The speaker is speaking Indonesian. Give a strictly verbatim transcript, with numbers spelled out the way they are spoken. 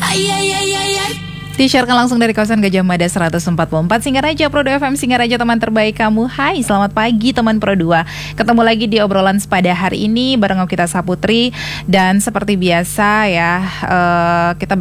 Disiarkan langsung dari kawasan Gajah Mada seratus empat puluh empat Singaraja, Pro dua F M Singaraja, teman terbaik kamu. Hai, selamat pagi teman Pro dua. Ketemu lagi di obrolan pada hari ini bareng Okita Saputri. Dan seperti biasa ya, uh, kita